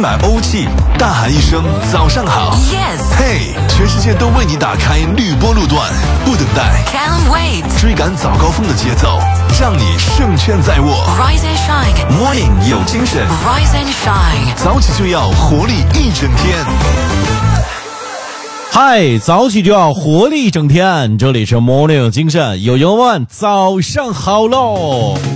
满欧气，大喊一声早上好。 Yes， 嘿，全世界都为你打开绿波路段，不等待， Can't wait， 追赶早高峰的节奏，让你胜券在握。 Rise and shine， Morning 有精神， Rise and shine。 早起就要活力一整天。 嗨，早起就要活力一整天，这里是 Morning 有精神，有油问，早上好喽。